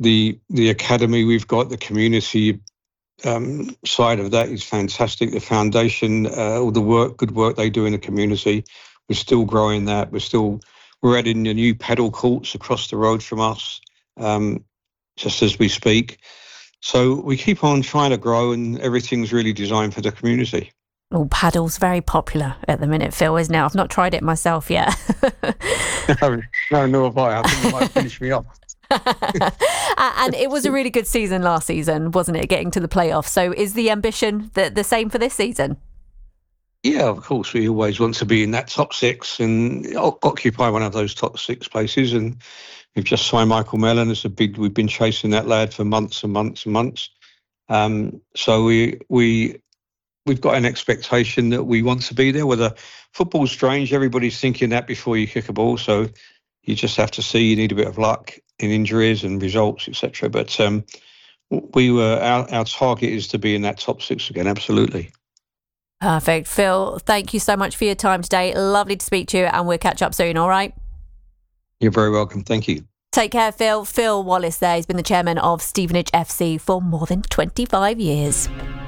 the academy we've got, the community side of that is fantastic. The foundation, all the good work they do in the community, we're still growing that. We're adding the new paddle courts across the road from us, just as we speak. So we keep on trying to grow, and everything's really designed for the community. Oh, paddle's very popular at the minute, Phil, isn't it? I've not tried it myself yet. No, nor have I. I think it might finish me off. And it was a really good season last season, wasn't it, getting to the playoffs? So is the ambition the same for this season? Yeah, of course. We always want to be in that top six and occupy one of those top six places. And we've just signed Michael Mellon. We've been chasing that lad for months and months and months. So we've got an expectation that we want to be there. Whether football's strange, everybody's thinking that before you kick a ball. So you just have to see. You need a bit of luck in injuries and results, etc. But our target is to be in that top six again. Absolutely. Perfect. Phil, thank you so much for your time today. Lovely to speak to you, and we'll catch up soon, all right? You're very welcome. Thank you. Take care, Phil. Phil Wallace there. He's been the chairman of Stevenage FC for more than 25 years.